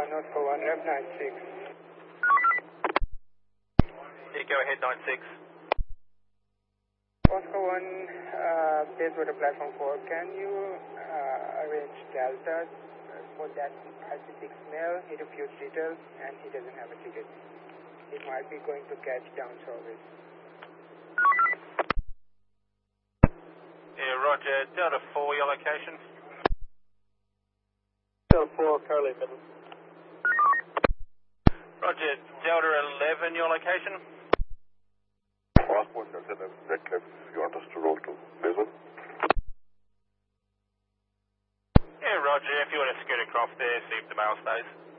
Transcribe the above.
Oscar 1, Rep 96. Yeah, go ahead, 96. Oscar 1, Bayswater Platform 4, can you arrange Delta for that IP6 male? He refused details and he doesn't have a ticket. It might be going to catch down service. Yeah, roger. Delta 4, your location? Delta 4, Carly Middle. Roger. Delta 11, your location? Park 1, Delta 11, red left. You want us to roll to Bayswater? Yeah, roger. If you want to scoot across there, see if the mail stays.